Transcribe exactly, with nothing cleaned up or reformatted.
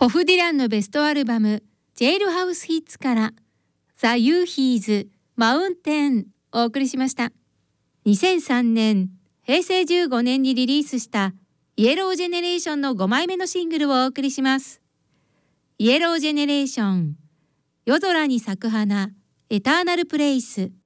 ボブ・ディランのベストアルバムジェイルハウスヒッツからザ・ユーヒーズ・マウンテンをお送りしました。にせんさんねんへいせいじゅうごねんにリリースしたイエロージェネレーションのごまいめのシングルをお送りします。イエロージェネレーション、夜空に咲く花、エターナルプレイス。